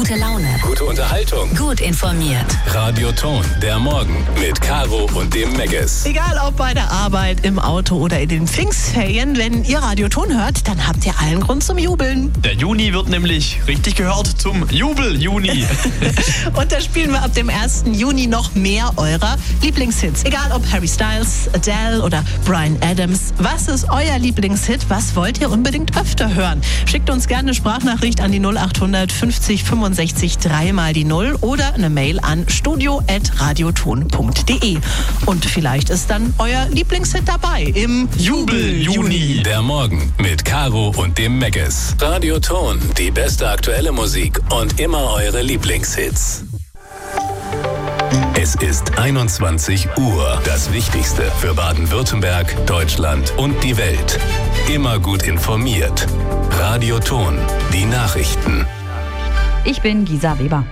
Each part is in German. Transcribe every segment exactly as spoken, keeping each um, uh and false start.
Gute Laune. Gute Unterhaltung. Gut informiert. Radio Ton, der Morgen mit Caro und dem Megges. Egal ob bei der Arbeit, im Auto oder in den Pfingstferien, wenn ihr Radio Ton hört, dann habt ihr allen Grund zum Jubeln. Der Juni wird nämlich, richtig gehört, zum Jubel-Juni. Und da spielen wir ab dem ersten Juni noch mehr eurer Lieblingshits. Egal ob Harry Styles, Adele oder Bryan Adams. Was ist euer Lieblingshit? Was wollt ihr unbedingt öfter hören? Schickt uns gerne eine Sprachnachricht an die null acht hundert fünfzig fünfundsechzig drei mal die null oder eine Mail an studio at radioton punkt de. Und vielleicht ist dann euer Lieblingshit dabei im Jubel-Juni. Der Morgen mit Caro und dem Megges. Radio Ton, die beste aktuelle Musik und immer eure Lieblingshits. Es ist einundzwanzig Uhr. Das Wichtigste für Baden-Württemberg, Deutschland und die Welt. Immer gut informiert. Radio Ton, die Nachrichten. Ich bin Gisa Weber.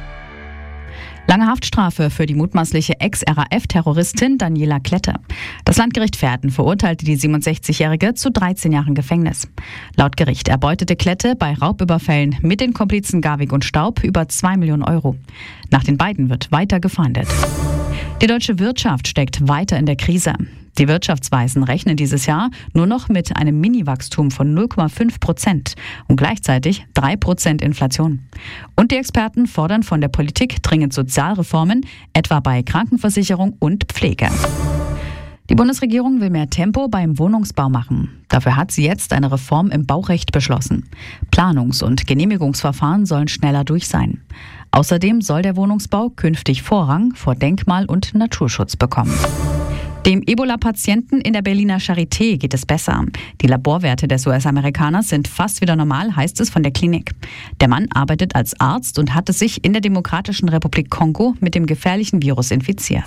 Lange Haftstrafe für die mutmaßliche Ex-R A F-Terroristin Daniela Klette. Das Landgericht Verden verurteilte die siebenundsechzigjährige zu dreizehn Jahren Gefängnis. Laut Gericht erbeutete Klette bei Raubüberfällen mit den Komplizen Garwig und Staub über zwei Millionen Euro. Nach den beiden wird weiter gefahndet. Die deutsche Wirtschaft steckt weiter in der Krise. Die Wirtschaftsweisen rechnen dieses Jahr nur noch mit einem Mini-Wachstum von null Komma fünf Prozent und gleichzeitig drei Prozent Inflation. Und die Experten fordern von der Politik dringend Sozialreformen, etwa bei Krankenversicherung und Pflege. Die Bundesregierung will mehr Tempo beim Wohnungsbau machen. Dafür hat sie jetzt eine Reform im Baurecht beschlossen. Planungs- und Genehmigungsverfahren sollen schneller durch sein. Außerdem soll der Wohnungsbau künftig Vorrang vor Denkmal- und Naturschutz bekommen. Dem Ebola-Patienten in der Berliner Charité geht es besser. Die Laborwerte des U S-Amerikaners sind fast wieder normal, heißt es von der Klinik. Der Mann arbeitet als Arzt und hatte sich in der Demokratischen Republik Kongo mit dem gefährlichen Virus infiziert.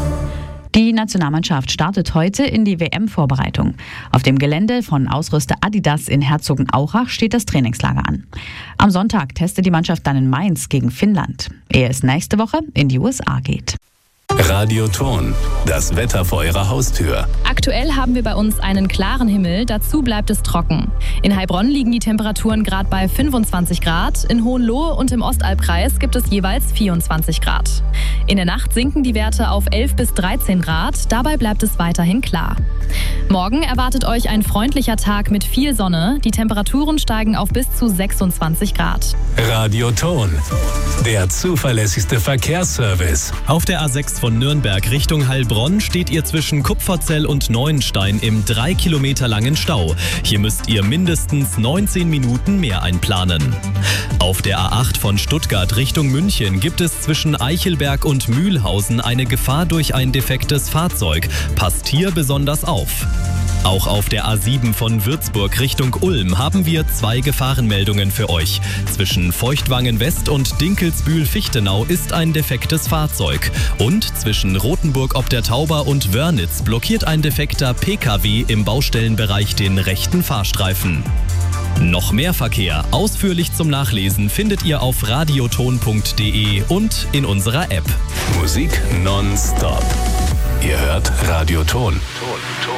Die Nationalmannschaft startet heute in die W M-Vorbereitung. Auf dem Gelände von Ausrüster Adidas in Herzogenaurach steht das Trainingslager an. Am Sonntag testet die Mannschaft dann in Mainz gegen Finnland, ehe es nächste Woche in die U S A geht. Radio Ton, das Wetter vor eurer Haustür. Aktuell haben wir bei uns einen klaren Himmel, dazu bleibt es trocken. In Heilbronn liegen die Temperaturen gerade bei fünfundzwanzig Grad, in Hohenlohe und im Ostalbkreis gibt es jeweils vierundzwanzig Grad. In der Nacht sinken die Werte auf elf bis dreizehn Grad, dabei bleibt es weiterhin klar. Morgen erwartet euch ein freundlicher Tag mit viel Sonne, die Temperaturen steigen auf bis zu sechsundzwanzig Grad. Radio Ton, der zuverlässigste Verkehrsservice. Auf der A sechs von Nürnberg Richtung Heilbronn steht ihr zwischen Kupferzell und Neuenstein im drei Kilometer langen Stau. Hier müsst ihr mindestens neunzehn Minuten mehr einplanen. Auf der A acht von Stuttgart Richtung München gibt es zwischen Eichelberg und Mühlhausen eine Gefahr durch ein defektes Fahrzeug. Passt hier besonders auf. Auch auf der A sieben von Würzburg Richtung Ulm haben wir zwei Gefahrenmeldungen für euch. Zwischen Feuchtwangen West und Dinkelsbühl-Fichtenau ist ein defektes Fahrzeug. Und zwischen Rothenburg ob der Tauber und Wörnitz blockiert ein defekter P K W im Baustellenbereich den rechten Fahrstreifen. Noch mehr Verkehr ausführlich zum Nachlesen findet ihr auf radioton punkt de und in unserer App. Musik nonstop. Ihr hört Radio Ton.